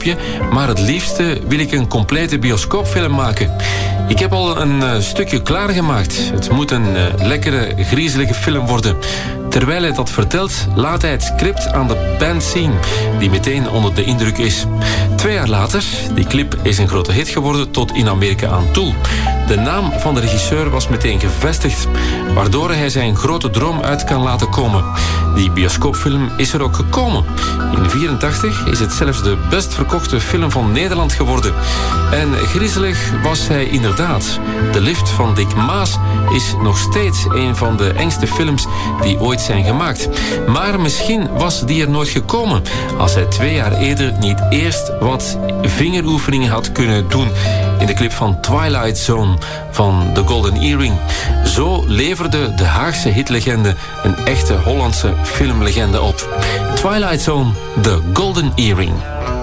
bioscoopje, maar het liefste wil ik een complete bioscoopfilm maken. Ik heb al een stukje klaargemaakt. Het moet een lekkere, griezelige film worden. Terwijl hij dat vertelt, laat hij het script aan de band zien, die meteen onder de indruk is. 2 jaar later, die clip is een grote hit geworden tot in Amerika aan toe. De naam van de regisseur was meteen gevestigd, waardoor hij zijn grote droom uit kan laten komen. Die bioscoopfilm is er ook gekomen. In 1984 is het zelfs de best verkochte film van Nederland geworden. En griezelig was hij inderdaad. De Lift van Dick Maas is nog steeds een van de engste films die ooit zijn gemaakt. Maar misschien was die er nooit gekomen als hij 2 jaar eerder niet eerst wat vingeroefeningen had kunnen doen in de clip van Twilight Zone van The Golden Earring. Zo leverde de Haagse hitlegende een echte Hollandse filmlegende op. Twilight Zone, The Golden Earring.